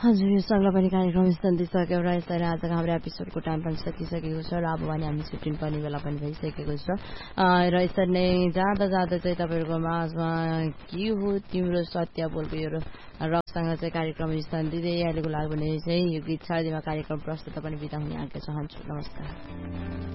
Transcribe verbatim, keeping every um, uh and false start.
हजुर यो सँगै पनि कार्यक्रम सन्धिसक्यो र यसरी आजको हाम्रो एपिसोडको टाइम पनि सकिसकेको छ र अब भने हामी छुट्टिनु पर्ने बेला पनि भइसकेको छ र यसरी नै जाँदा जाँदा चाहिँ तपाईँहरूको माझमा के हो तिम्रो सत्य बोलको यो रकसँग चाहिँ कार्यक्रम सन्धिँदै अहिलेको लागि भने चाहिँ यो गीत छाडिदिमा कार्यक्रम प्रस्तुत पनि बिदा हुने आज्ञा चाहन्छु। नमस्कार।